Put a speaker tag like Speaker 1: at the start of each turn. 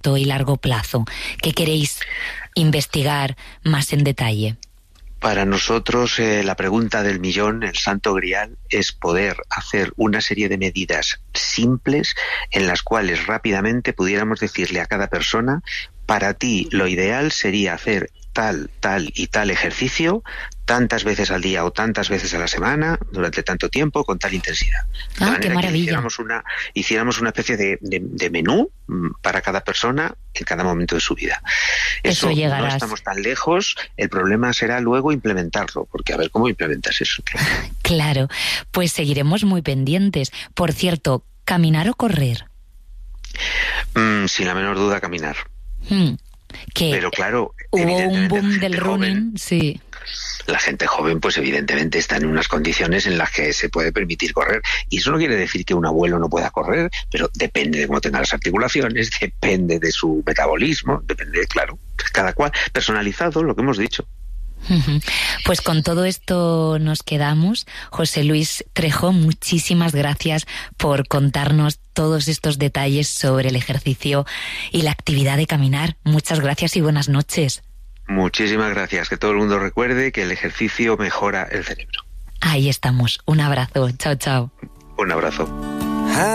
Speaker 1: corto y largo plazo? ¿Qué queréis investigar más en detalle?
Speaker 2: Para nosotros la pregunta del millón, el santo grial, es poder hacer una serie de medidas simples en las cuales rápidamente pudiéramos decirle a cada persona: para ti lo ideal sería hacer tal, tal y tal ejercicio tantas veces al día o tantas veces a la semana durante tanto tiempo con tal intensidad. De manera
Speaker 1: qué maravilla.
Speaker 2: Que hiciéramos una especie de menú para cada persona en cada momento de su vida.
Speaker 1: Eso llegarás.
Speaker 2: No estamos tan lejos, el problema será luego implementarlo, porque a ver cómo implementas eso.
Speaker 1: Claro, pues seguiremos muy pendientes. Por cierto, ¿caminar o correr?
Speaker 2: Sin la menor duda, caminar.
Speaker 1: Que
Speaker 2: pero claro,
Speaker 1: hubo un boom del running, sí.
Speaker 2: La gente joven, pues evidentemente está en unas condiciones en las que se puede permitir correr. Y eso no quiere decir que un abuelo no pueda correr, pero depende de cómo tenga las articulaciones, depende de su metabolismo, depende, claro, cada cual, personalizado, lo que hemos dicho.
Speaker 1: Pues con todo esto nos quedamos. José Luis Trejo, muchísimas gracias por contarnos todos estos detalles sobre el ejercicio y la actividad de caminar. Muchas gracias y buenas noches.
Speaker 2: Muchísimas gracias. Que todo el mundo recuerde que el ejercicio mejora el cerebro.
Speaker 1: Ahí estamos. Un abrazo. Chao, chao.
Speaker 2: Un abrazo.